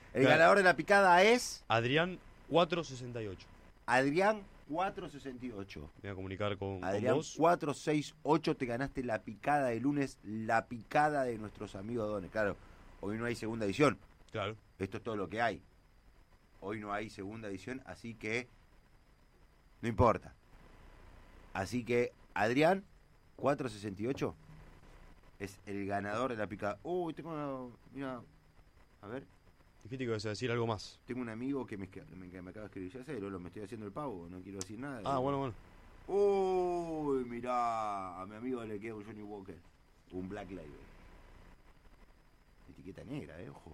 El ganador de la picada es Adrián 468. Adrián 468. Me voy a comunicar con Adrián vos. 468, te ganaste la picada de lunes, la picada de nuestros amigos dones. Claro, hoy no hay segunda edición. Claro. Esto es todo lo que hay. Hoy no hay segunda edición, así que no importa. Así que Adrián 468 es el ganador de la picada. Uy, tengo una... Mira, a ver. Dijiste que ibas a decir algo más. Tengo un amigo que me acaba de escribir. Ya sé, Lolo, me estoy haciendo el pavo, no quiero decir nada. Ah, bueno. Uy, mirá, a mi amigo le queda un Johnny Walker, un Black Label. Etiqueta negra, ojo.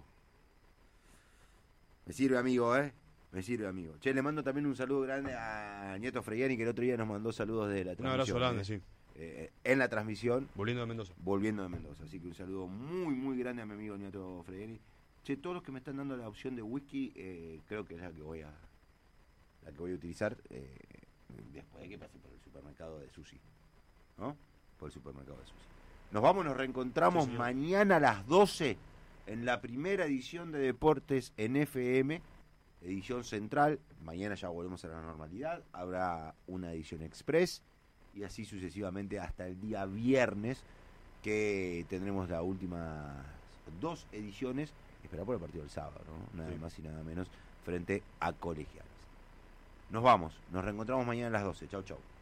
Me sirve, amigo, me sirve, amigo. Che, le mando también un saludo grande a Nieto Freiani, que el otro día nos mandó saludos de la transmisión. Un abrazo grande, sí. En la transmisión. Volviendo de Mendoza. Volviendo de Mendoza. Así que un saludo muy, muy grande a mi amigo Nieto Freiani. Che, todos los que me están dando la opción de whisky, creo que es la que voy a utilizar después de que pase por el supermercado de Susi. ¿No? Por el supermercado de Susi. Nos vamos, nos reencontramos mañana a las 12 en la primera edición de Deportes en FM, edición central. Mañana ya volvemos a la normalidad. Habrá una edición express y así sucesivamente hasta el día viernes, que tendremos las últimas 2 ediciones. Esperá por el partido del sábado, ¿no? Nada más y nada menos, frente a Colegiales. Nos vamos, nos reencontramos mañana a las 12. Chau, chau.